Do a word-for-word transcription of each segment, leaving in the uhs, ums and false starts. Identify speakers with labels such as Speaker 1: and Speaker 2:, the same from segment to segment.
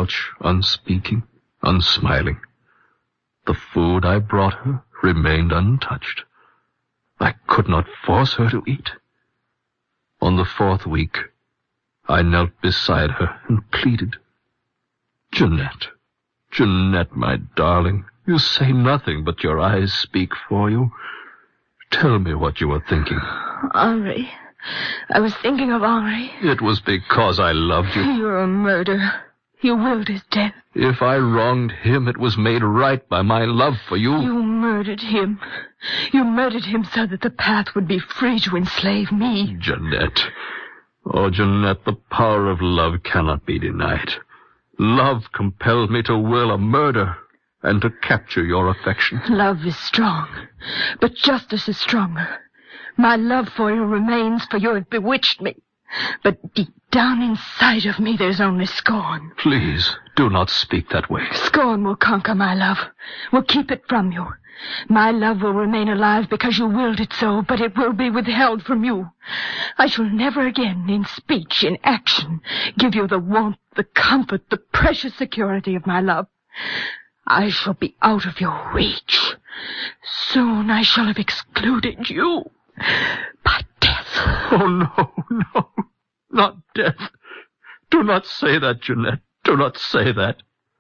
Speaker 1: couch, unspeaking, unsmiling. The food I brought her remained untouched. I could not force her to eat. On the fourth week, I knelt beside her and pleaded. Jeanette, Jeanette, my darling, you say nothing, but your eyes speak for you. Tell me what you were thinking.
Speaker 2: Henri. I was thinking of Henri.
Speaker 1: It was because I loved you.
Speaker 2: You're a murderer. You willed his death.
Speaker 1: If I wronged him, it was made right by my love for you.
Speaker 2: You murdered him. You murdered him so that the path would be free to enslave me.
Speaker 1: Jeanette. Oh, Jeanette, the power of love cannot be denied. Love compelled me to will a murder and to capture your affection.
Speaker 2: Love is strong, but justice is stronger. My love for you remains, for you have bewitched me. But deep down inside of me, there's only scorn.
Speaker 1: Please, do not speak that way.
Speaker 2: Scorn will conquer my love, will keep it from you. My love will remain alive because you willed it so, but it will be withheld from you. I shall never again, in speech, in action, give you the warmth, the comfort, the precious security of my love. I shall be out of your reach. Soon I shall have excluded you by death.
Speaker 1: Oh, no, no, not death. Do not say that, Jeanette. Do not say that.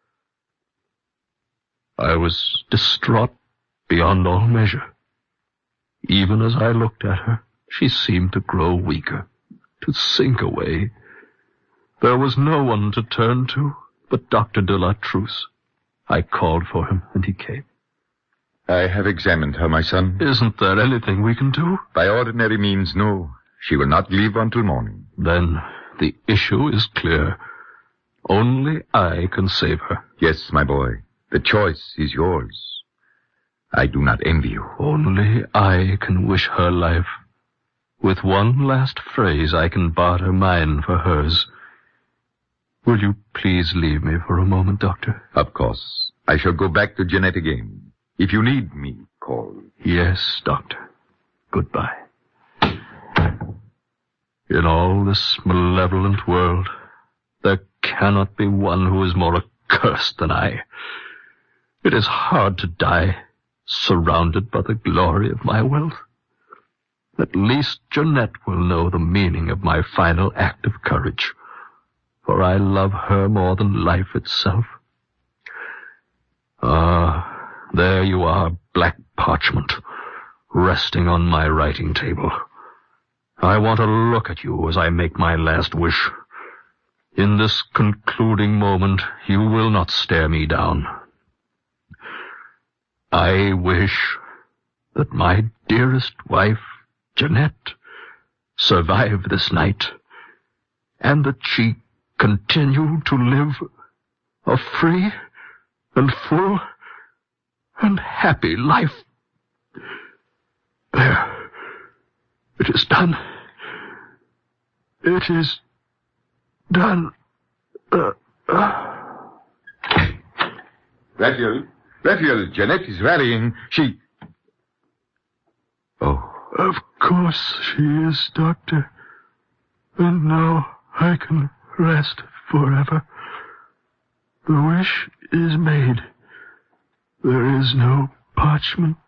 Speaker 1: I was distraught beyond all measure. Even as I looked at her, she seemed to grow weaker, to sink away. There was no one to turn to but Doctor de la Truce. I called for him, and he came.
Speaker 3: I have examined her, my son.
Speaker 1: Isn't there anything we can do?
Speaker 3: By ordinary means, no. She will not live until morning.
Speaker 1: Then the issue is clear. Only I can save her.
Speaker 3: Yes, my boy. The choice is yours. I do not envy you.
Speaker 1: Only I can wish her life. With one last phrase, I can barter mine for hers. Will you please leave me for a moment, Doctor?
Speaker 3: Of course. I shall go back to Jeanette again. If you need me, call.
Speaker 1: Yes, Doctor. Goodbye. In all this malevolent world, there cannot be one who is more accursed than I. It is hard to die, surrounded by the glory of my wealth. At least Jeanette will know the meaning of my final act of courage, for I love her more than life itself. Ah, there you are, black parchment, resting on my writing table. I want to look at you as I make my last wish. In this concluding moment, you will not stare me down. I wish that my dearest wife, Jeanette, survive this night, and that she continue to live a free and full and happy life. There. It is done. It is done. Uh, uh.
Speaker 3: Raphael, Raphael, Jeanette is rallying. She... Oh.
Speaker 1: Of course she is, Doctor. And now I can rest forever. The wish is made. There is no parchment